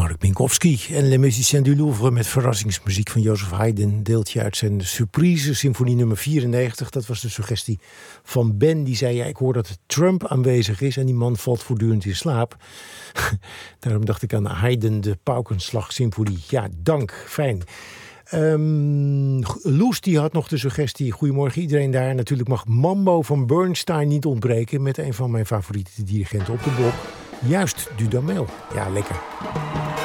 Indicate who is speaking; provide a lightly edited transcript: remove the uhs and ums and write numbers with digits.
Speaker 1: Mark Minkowski en Les Musiciens du Louvre met verrassingsmuziek van Joseph Haydn. Deeltje uit zijn Surprise, symfonie nummer 94. Dat was de suggestie van Ben. Die zei, ja, ik hoor dat Trump aanwezig is en die man valt voortdurend in slaap. Daarom dacht ik aan Haydn, de Paukenslag-symfonie. Ja, dank, fijn. Loes die had nog de suggestie, goedemorgen iedereen daar. Natuurlijk mag Mambo van Bernstein niet ontbreken met een van mijn favoriete dirigenten op de blok. Juist, Dudamel. Ja, lekker.